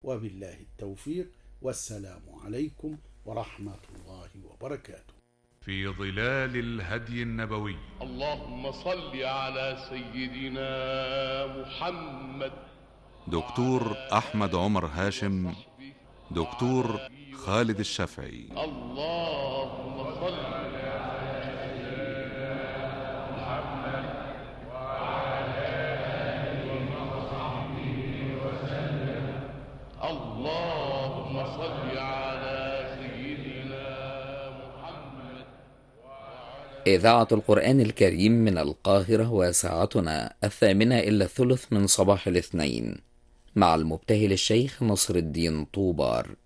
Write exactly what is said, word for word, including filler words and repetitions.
وبالله التوفيق، والسلام عليكم ورحمة الله وبركاته. في ظلال الهدي النبوي. اللهم صل على سيدنا محمد. دكتور أحمد عمر هاشم، دكتور خالد الشافعي. اللهم صل على سيدنا محمد وعلى آله وصحبه وسلم. اللهم صل على سيدنا محمد. إذاعة القرآن الكريم من القاهرة، وساعتنا الثامنة إلا الثلث من صباح الاثنين، مع المبتهل الشيخ نصر الدين طوبار.